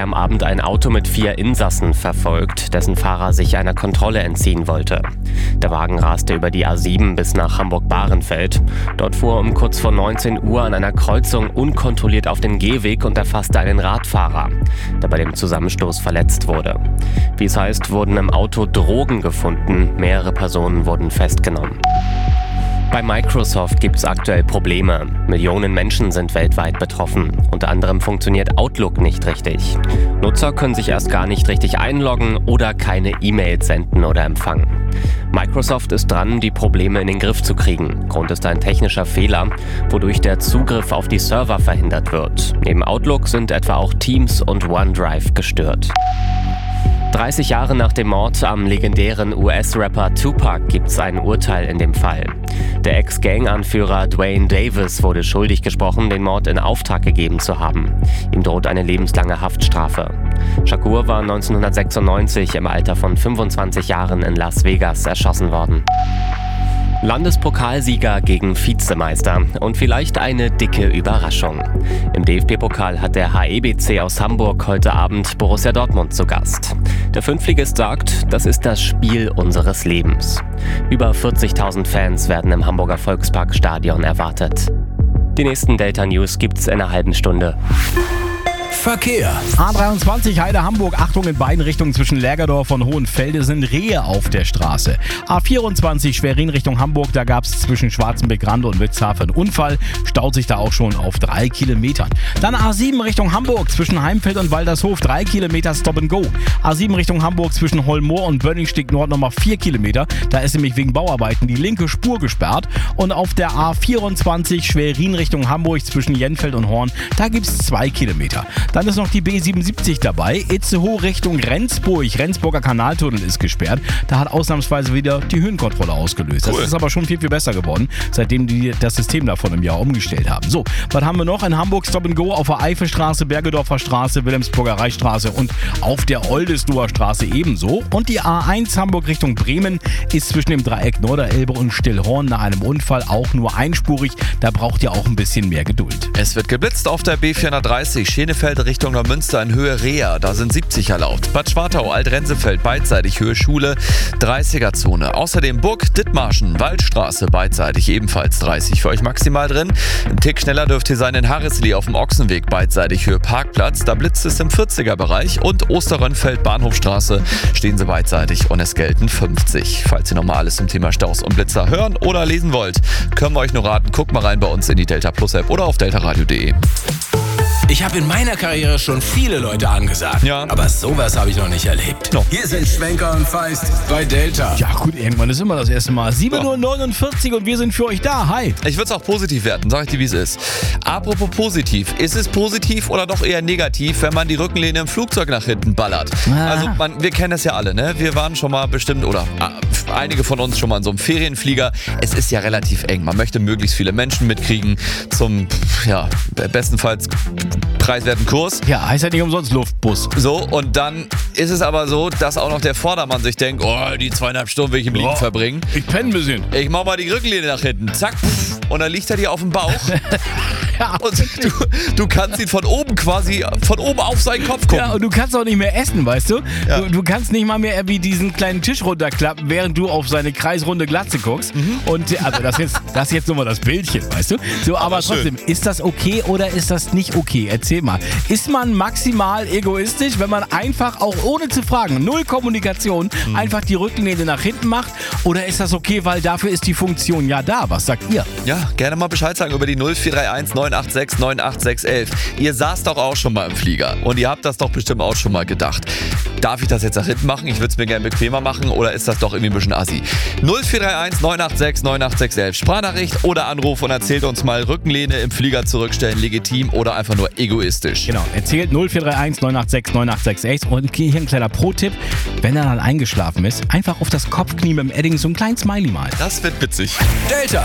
sei am Abend ein Auto mit 4 Insassen verfolgt, dessen Fahrer sich einer Kontrolle entziehen wollte. Der Wagen raste über die A7 bis nach Hamburg-Bahrenfeld. Dort fuhr um kurz vor 19 Uhr an einer Kreuzung unkontrolliert auf den Gehweg und erfasste einen Radfahrer, der bei dem Zusammenstoß verletzt wurde. Wie es heißt, wurden im Auto Drogen gefunden, mehrere Personen wurden festgenommen. Bei Microsoft gibt es aktuell Probleme. Millionen Menschen sind weltweit betroffen. Unter anderem funktioniert Outlook nicht richtig. Nutzer können sich erst gar nicht richtig einloggen oder keine E-Mails senden oder empfangen. Microsoft ist dran, die Probleme in den Griff zu kriegen. Grund ist ein technischer Fehler, wodurch der Zugriff auf die Server verhindert wird. Neben Outlook sind etwa auch Teams und OneDrive gestört. 30 Jahre nach dem Mord am legendären US-Rapper Tupac gibt es ein Urteil in dem Fall. Der Ex-Gang-Anführer Dwayne Davis wurde schuldig gesprochen, den Mord in Auftrag gegeben zu haben. Ihm droht eine lebenslange Haftstrafe. Shakur war 1996 im Alter von 25 Jahren in Las Vegas erschossen worden. Landespokalsieger gegen Vizemeister und vielleicht eine dicke Überraschung. Im DFB-Pokal hat der HEBC aus Hamburg heute Abend Borussia Dortmund zu Gast. Der Fünftligist sagt, das ist das Spiel unseres Lebens. Über 40.000 Fans werden im Hamburger Volksparkstadion erwartet. Die nächsten Delta News gibt's in einer halben Stunde. Verkehr. A23 Heide-Hamburg, Achtung in beiden Richtungen zwischen Lägerdorf und Hohenfelde sind Rehe auf der Straße. A24 Schwerin Richtung Hamburg, da gab es zwischen Schwarzenbeck-Rande und Witzhafen einen Unfall, staut sich da auch schon auf 3 Kilometern. Dann A7 Richtung Hamburg zwischen Heimfeld und Waldershof, 3 Kilometer Stop and Go. A7 Richtung Hamburg zwischen Holmoor und Bönningstedt Nord nochmal 4 Kilometer, da ist nämlich wegen Bauarbeiten die linke Spur gesperrt. Und auf der A24 Schwerin Richtung Hamburg zwischen Jenfeld und Horn, da gibt es 2 Kilometer. Dann ist noch die B77 dabei, Itzehoe Richtung Rendsburg. Rendsburger Kanaltunnel ist gesperrt. Da hat ausnahmsweise wieder die Höhenkontrolle ausgelöst. Cool. Das ist aber schon viel, viel besser geworden, seitdem die das System da vor einem Jahr umgestellt haben. So, was haben wir noch? In Hamburg Stop and Go auf der Eifelstraße, Bergedorfer Straße, Wilhelmsburger Reichsstraße und auf der Oldesloher Straße ebenso. Und die A1 Hamburg Richtung Bremen ist zwischen dem Dreieck Norderelbe und Stillhorn nach einem Unfall auch nur einspurig. Da braucht ihr auch ein bisschen mehr Geduld. Es wird geblitzt auf der B430 Schenefeld Richtung Neumünster in Höhe Rea, da sind 70 erlaubt. Bad Schwartau, Alt-Rensefeld, beidseitig Höhe Schule, 30er-Zone. Außerdem Burg, Dithmarschen, Waldstraße, beidseitig ebenfalls 30 für euch maximal drin. Ein Tick schneller dürft ihr sein in Harrisli auf dem Ochsenweg, beidseitig Höhe Parkplatz. Da blitzt es im 40er-Bereich und Osterrönfeld, Bahnhofstraße stehen sie beidseitig und es gelten 50. Falls ihr nochmal alles zum Thema Staus und Blitzer hören oder lesen wollt, können wir euch nur raten, guckt mal rein bei uns in die Delta Plus App oder auf deltaradio.de. Ich habe in meiner Karriere schon viele Leute angesagt, ja, aber sowas habe ich noch nicht erlebt. No. Hier sind Schwenker und Feist bei Delta. Ja gut, irgendwann ist immer das erste Mal. 7:49 Uhr und wir sind für euch da. Hi. Ich würde es auch positiv werten, sag ich dir, wie es ist. Apropos positiv, ist es positiv oder doch eher negativ, wenn man die Rückenlehne im Flugzeug nach hinten ballert? Also wir kennen das ja alle, ne? Wir waren schon mal bestimmt, oder einige von uns schon mal in so einem Ferienflieger. Es ist ja relativ eng. Man möchte möglichst viele Menschen mitkriegen zum, ja, bestenfalls preiswerten Kurs. Ja, heißt ja nicht umsonst Luftbus. So, und dann ist es aber so, dass auch noch der Vordermann sich denkt, oh, die 2,5 Stunden will ich im Liegen verbringen. Ich penne ein bisschen. Ich mach mal die Rückenlehne nach hinten. Zack. Und dann liegt er dir auf dem Bauch. Ja, und du kannst ihn von oben auf seinen Kopf gucken. Ja, und du kannst auch nicht mehr essen, weißt du? Ja. Du kannst nicht mal mehr wie diesen kleinen Tisch runterklappen, während du auf seine kreisrunde Glatze guckst. Und also das ist jetzt nur mal das Bildchen, weißt du? So, aber trotzdem, ist das okay oder ist das nicht okay? Erzähl mal. Ist man maximal egoistisch, wenn man einfach auch ohne zu fragen, null Kommunikation, einfach die Rückenlehne nach hinten macht? Oder ist das okay, weil dafür ist die Funktion ja da? Was sagt ihr? Ja, gerne mal Bescheid sagen über die 0431 986 98611. Ihr saßt doch auch schon mal im Flieger und ihr habt das doch bestimmt auch schon mal gedacht. Darf ich das jetzt nach hinten machen? Ich würde es mir gerne bequemer machen oder ist das doch irgendwie ein bisschen assi? 0431 986 98611. Sprachnachricht oder Anruf und erzählt uns mal, Rückenlehne im Flieger zurückstellen, legitim oder einfach nur egoistisch. Genau, erzählt 0431 986 98611 und hier ein kleiner Pro-Tipp, wenn er dann eingeschlafen ist, einfach auf das Kopfknie mit dem Edding so ein kleines Smiley malen. Das wird witzig. Delta.